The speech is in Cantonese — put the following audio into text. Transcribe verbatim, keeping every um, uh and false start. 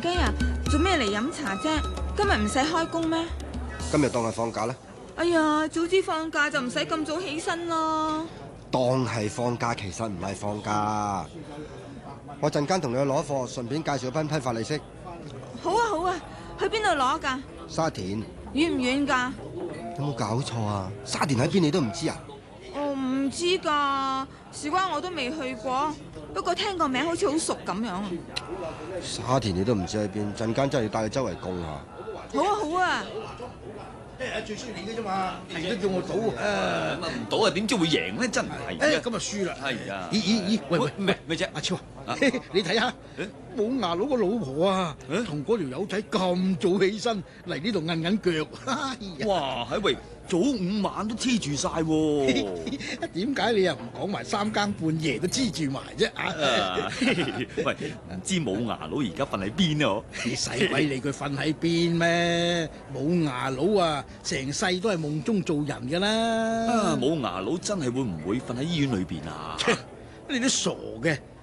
雞啊，做咩嚟飲茶啫？今日唔使開工咩？ 今日當係放假啦。 哎呀，早知放假就唔使咁早起身咯。 當係放假，其實唔係放假。我陣間同你去攞貨，順便介紹班批發你識。 好啊好啊，去邊度攞㗎？ 沙田。 遠唔遠㗎？ 有冇搞錯啊？沙田喺邊你都唔知啊？ 我唔知㗎，事關我都未去過，不過聽個名好似好熟咁樣。 沙田你都唔知喺邊，陣間真係要帶你周圍供下。 好啊好啊。 誒最衰你嘅啫嘛，係都叫我賭誒， 咁啊唔賭啊，點知會贏咧？真係誒咁啊輸啦。 係啊！ 咦咦咦，喂喂咩咩啫？ 阿超啊，你睇下冇牙佬個老婆啊，同嗰條友仔咁早起身嚟呢度韌韌腳。 哇！喺喂，早午晚都黐住晒喎。 點解你又唔講埋三更半夜都黐住埋啫？啊！ 喂，唔知冇牙佬而家瞓喺邊啊？ 你使鬼理佢瞓喺邊咩？冇牙佬啊，成世都係夢中做人噶啦。 啊！冇牙佬真係會唔會瞓喺醫院裏邊啊？ 你都傻嘅，